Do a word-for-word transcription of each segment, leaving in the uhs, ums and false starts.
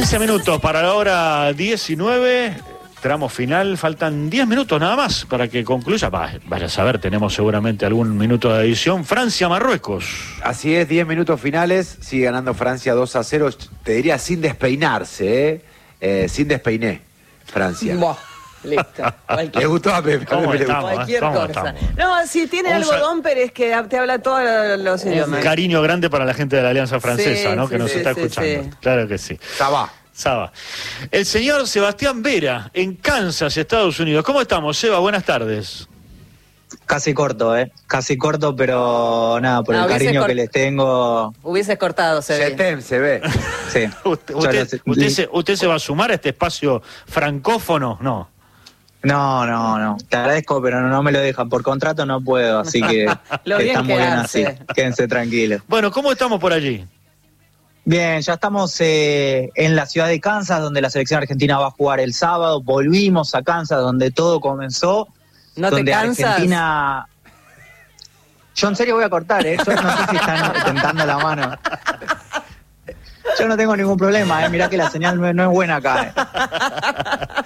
quince minutos para la hora diecinueve, tramo final, faltan diez minutos nada más para que concluya. Vaya a saber, tenemos seguramente algún minuto de edición. Francia-Marruecos. Así es, diez minutos finales, sigue ganando Francia dos a cero, te diría sin despeinarse, ¿eh? eh sin despeiné, Francia. Buah. Listo. ¿Le gustó a Pepe? ¿Cómo estamos, Cualquier ¿Cómo cosa. estamos? No, si tiene Un algo sa- Domper es que te habla todos los Un idiomas. cariño grande para la gente de la Alianza Francesa, Sí, ¿no? sí, Que nos sí, está sí, escuchando. sí. Claro que sí. Sabá. Saba. El señor Sebastián Vera, en Kansas, Estados Unidos. ¿Cómo estamos, Seba? Buenas tardes. Casi corto, ¿eh? Casi corto, pero nada, por Ah, el hubiese cariño cort- que les tengo. Hubieses cortado, se ve. Setem se ve. Sí. ¿Usted, Yo usted, lo sé. usted se, ¿Usted se va a sumar a este espacio francófono? No. No, no, no. Te agradezco, pero no, no me lo dejan. Por contrato no puedo, así que Lo bien está muy bien así. quedarse. Quédense tranquilos. Bueno, ¿cómo estamos por allí? Bien, ya estamos eh, en la ciudad de Kansas, donde la selección argentina va a jugar el sábado. Volvimos a Kansas, donde todo comenzó. ¿No te donde cansas? Argentina... Yo en serio voy a cortar, ¿eh? Yo no sé si están tentando la mano. Yo no tengo ningún problema, ¿eh? Mirá que la señal no, no es buena acá, ¿eh?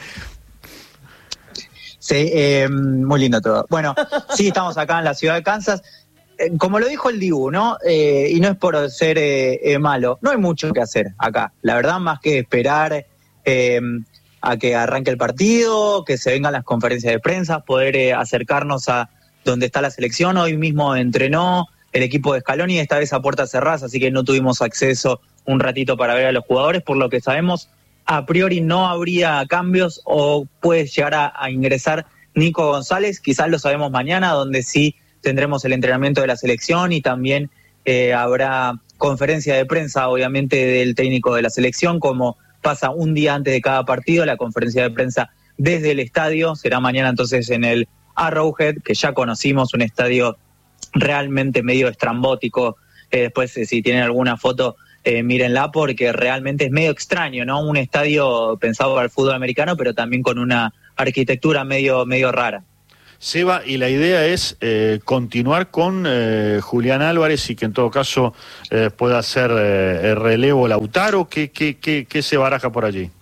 Sí, eh, muy lindo todo. Bueno, sí, estamos acá en la ciudad de Kansas. Eh, como lo dijo el Dibu, ¿no? Eh, y no es por ser eh, eh, malo, no hay mucho que hacer acá. La verdad, más que esperar eh, a que arranque el partido, que se vengan las conferencias de prensa, poder eh, acercarnos a donde está la selección. Hoy mismo entrenó el equipo de Scaloni, esta vez a puertas cerradas, así que no tuvimos acceso un ratito para ver a los jugadores. Por lo que sabemos, a priori no habría cambios o puede llegar a, a ingresar Nico González. Quizás lo sabemos mañana, donde sí tendremos el entrenamiento de la selección y también eh, habrá conferencia de prensa, obviamente, del técnico de la selección, como pasa un día antes de cada partido. La conferencia de prensa desde el estadio será mañana entonces en el Arrowhead, que ya conocimos, un estadio realmente medio estrambótico. Eh, después, eh, si tienen alguna foto, eh, mírenla, porque realmente es medio extraño, ¿no? Un estadio pensado para el fútbol americano, pero también con una arquitectura medio, medio rara. Seba, y la idea es eh, continuar con eh, Julián Álvarez y que en todo caso eh, pueda hacer eh, el relevo Lautaro. ¿Qué, qué, qué, ¿Qué se baraja por allí?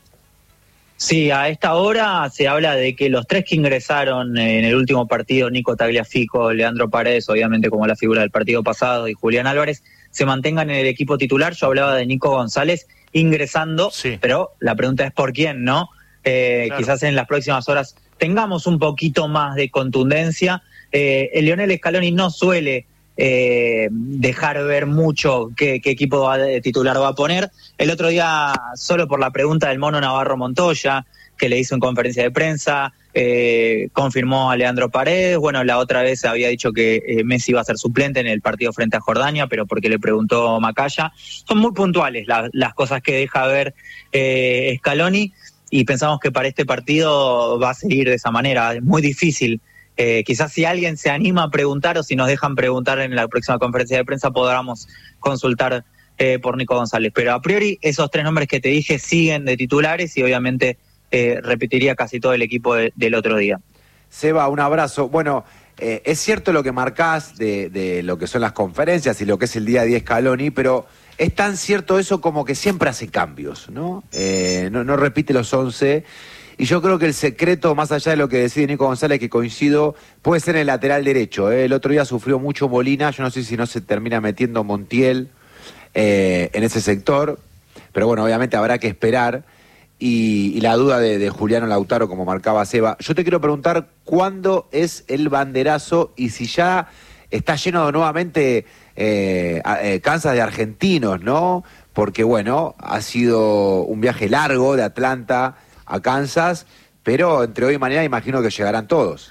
Sí, a esta hora se habla de que los tres que ingresaron en el último partido, Nico Tagliafico, Leandro Paredes, obviamente como la figura del partido pasado, y Julián Álvarez, se mantengan en el equipo titular. Yo hablaba de Nico González ingresando, Sí. pero la pregunta es por quién, ¿no? Eh, Claro. Quizás en las próximas horas tengamos un poquito más de contundencia. Eh, el Lionel Scaloni no suele eh, dejar ver mucho qué, qué equipo va, de titular va a poner. El otro día, solo por la pregunta del Mono Navarro Montoya, que le hizo en conferencia de prensa, eh, confirmó a Leandro Paredes. Bueno, la otra vez había dicho que eh, Messi iba a ser suplente en el partido frente a Jordania, pero porque le preguntó Macaya. Son muy puntuales la, las cosas que deja ver eh, Scaloni, y pensamos que para este partido va a seguir de esa manera. Es muy difícil. Eh, quizás si alguien se anima a preguntar, o si nos dejan preguntar en la próxima conferencia de prensa, podamos consultar eh, por Nico González. Pero a priori esos tres nombres que te dije siguen de titulares, y obviamente eh, repetiría casi todo el equipo de, del otro día. Seba, un abrazo. Bueno, eh, es cierto lo que marcás de, de lo que son las conferencias y lo que es el día a día Scaloni, pero es tan cierto eso como que siempre hace cambios, ¿no? Eh, no, no repite los once. Y yo creo que el secreto, más allá de lo que decide Nico González, que coincido, puede ser en el lateral derecho, ¿eh? El otro día sufrió mucho Molina, yo no sé si no se termina metiendo Montiel eh, en ese sector, pero bueno, obviamente habrá que esperar. Y, y la duda de, de Juliano Lautaro, como marcaba Seba. Yo te quiero preguntar, ¿cuándo es el banderazo y si ya está lleno nuevamente eh, eh, Kansas de argentinos, ¿no? Porque bueno, ha sido un viaje largo de Atlanta a Kansas, pero entre hoy y mañana imagino que llegarán todos.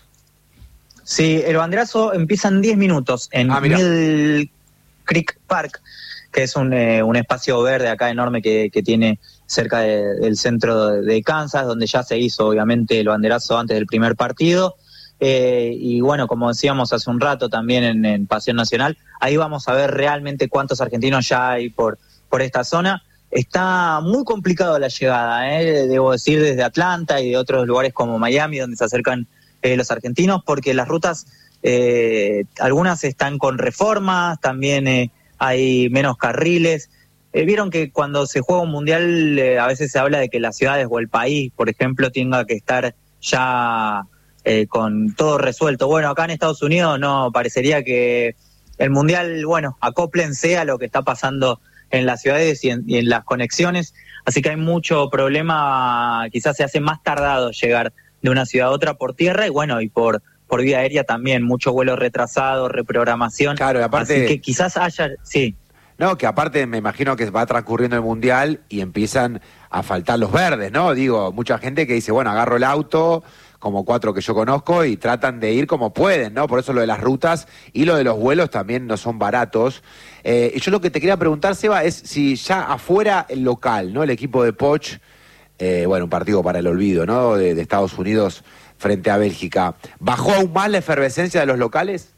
Sí, el banderazo empieza en diez minutos en Ah, mirá. Mill Creek Park, que es un, eh, un espacio verde acá enorme que, que tiene cerca de, del centro de, de Kansas, donde ya se hizo obviamente el banderazo antes del primer partido. Eh, y bueno, como decíamos hace un rato también en, en Pasión Nacional, ahí vamos a ver realmente cuántos argentinos ya hay por, por esta zona. Está muy complicado la llegada, ¿eh? Debo decir, desde Atlanta y de otros lugares como Miami, donde se acercan eh, los argentinos, porque las rutas, eh, algunas están con reformas, también eh, hay menos carriles. eh, vieron que cuando se juega un mundial eh, a veces se habla de que las ciudades o el país, por ejemplo, tenga que estar ya eh, con todo resuelto. Bueno, acá en Estados Unidos no, parecería que el mundial, bueno, acóplense a lo que está pasando en las ciudades y en, y en las conexiones, así que hay mucho problema, quizás se hace más tardado llegar de una ciudad a otra por tierra y bueno, y por por vía aérea también, mucho vuelo retrasado, reprogramación. Claro, y aparte, así que quizás haya, sí. No, que aparte me imagino que va transcurriendo el mundial y empiezan a faltar los verdes, ¿no? Digo, mucha gente que dice, bueno, agarro el auto, como cuatro que yo conozco, y tratan de ir como pueden, ¿no? Por eso lo de las rutas y lo de los vuelos también no son baratos. Eh, y yo lo que te quería preguntar, Seba, es si ya afuera el local, ¿no? El equipo de Poch, eh, bueno, un partido para el olvido, ¿no? De, de Estados Unidos frente a Bélgica. ¿Bajó aún más la efervescencia de los locales?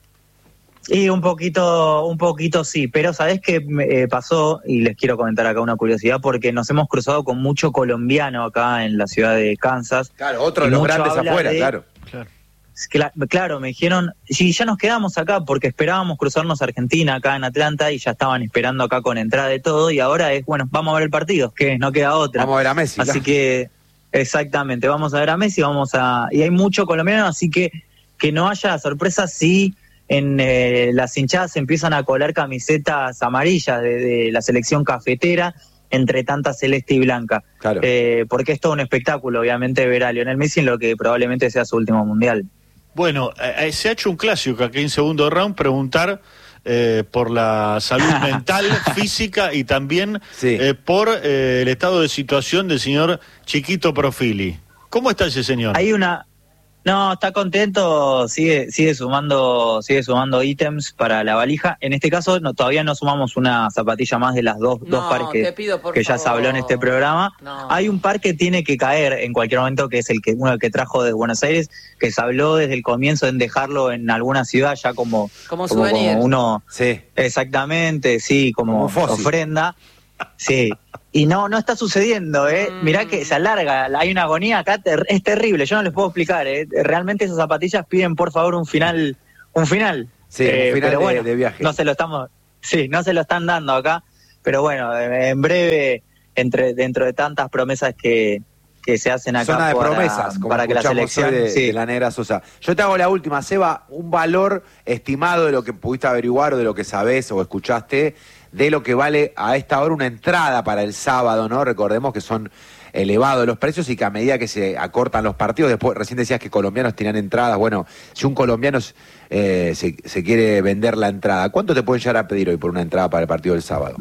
Y un poquito, un poquito sí, pero ¿sabés qué eh, pasó? Y les quiero comentar acá una curiosidad, porque nos hemos cruzado con mucho colombiano acá en la ciudad de Kansas. Claro, otro de los grandes afuera, de, claro. Claro. Cla- claro, me dijeron, sí, ya nos quedamos acá porque esperábamos cruzarnos a Argentina acá en Atlanta y ya estaban esperando acá con entrada de todo y ahora es, bueno, vamos a ver el partido, que no queda otra. Vamos a ver a Messi. Así claro. que, exactamente, vamos a ver a Messi, vamos a... Y hay mucho colombiano, así que que no haya sorpresas si en eh, las hinchadas empiezan a colar camisetas amarillas de, de la selección cafetera entre tanta celeste y blanca. Claro. Eh, porque es todo un espectáculo, obviamente, ver a Lionel Messi en lo que probablemente sea su último mundial. Bueno, eh, se ha hecho un clásico aquí en segundo round, preguntar eh, por la salud mental, física y también sí. eh, por eh, el estado de situación del señor Chiquito Profili. ¿Cómo está ese señor? Hay una... No, está contento, sigue sigue sumando sigue sumando ítems para la valija. En este caso no, todavía no sumamos una zapatilla más de las dos, No, dos pares que, te pido, por que ya se habló en este programa. No. Hay un par que tiene que caer en cualquier momento, que es el que uno que trajo desde Buenos Aires, que se habló desde el comienzo en dejarlo en alguna ciudad ya como, Como como, souvenir. como uno... Sí. Exactamente, sí, como, Como fósil. ofrenda. Sí. Y no, no está sucediendo, ¿eh? Mm. Mirá que se alarga, hay una agonía acá, ter- es terrible, yo no les puedo explicar, ¿eh? Realmente esas zapatillas piden, por favor, un final, un final. Sí, Eh, un final pero de, bueno, de viaje. no se lo estamos, sí, no se lo están dando acá, pero bueno, eh, en breve, entre dentro de tantas promesas que, que se hacen acá Zona de para, promesas, como para que la escuchamos selección... hoy de, sí. de la Negra Sosa. Yo te hago la última, Seba, un valor estimado de lo que pudiste averiguar o de lo que sabés o escuchaste, de lo que vale a esta hora una entrada para el sábado, ¿no? Recordemos que son elevados los precios y que a medida que se acortan los partidos, después recién decías que colombianos tenían entradas, bueno, si un colombiano eh, se, se quiere vender la entrada, ¿cuánto te pueden llegar a pedir hoy por una entrada para el partido del sábado?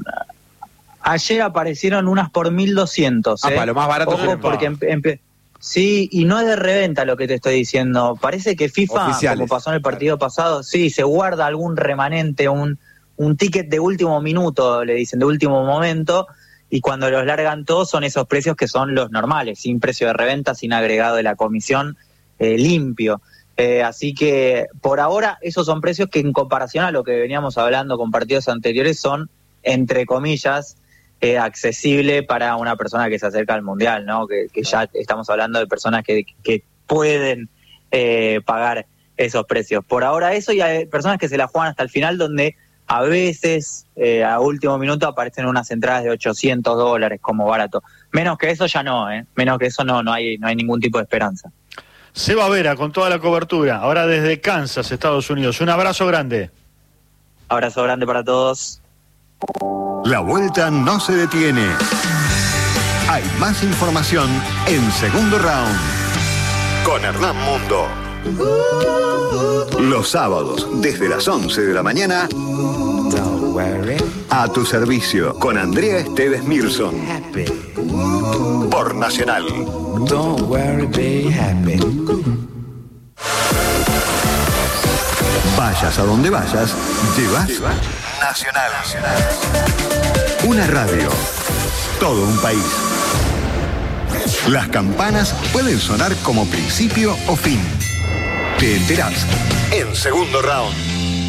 Ayer aparecieron unas por mil doscientos. Ah, ¿eh? para lo más barato Ojo, que porque empe- empe- sí, y no es de reventa lo que te estoy diciendo. Parece que FIFA, Oficiales. como pasó en el partido pasado, sí, se guarda algún remanente, un, un ticket de último minuto, le dicen, de último momento, y cuando los largan todos son esos precios que son los normales, sin precio de reventa, sin agregado de la comisión, eh, limpio. Eh, así que por ahora esos son precios que en comparación a lo que veníamos hablando con partidos anteriores son, entre comillas, eh, accesible para una persona que se acerca al Mundial, ¿no? Que, que ya estamos hablando de personas que, que pueden eh, pagar esos precios. Por ahora eso, y hay personas que se la juegan hasta el final, donde a veces eh, a último minuto aparecen unas entradas de ochocientos dólares como barato. Menos que eso ya no, ¿eh? Menos que eso no, no hay, no hay ningún tipo de esperanza. Seba Vera con toda la cobertura, ahora desde Kansas, Estados Unidos. Un abrazo grande. Abrazo grande para todos. La vuelta no se detiene. Hay más información en Segundo Round con Hernán Mundo. Los sábados, desde las once de la mañana, a tu servicio con Andrea Esteves Mirson. Por Nacional. Don't worry, be happy. Vayas a donde vayas, llevas Nacional. Una radio, todo un país. Las campanas pueden sonar como principio o fin. Te enterás en Segundo Round.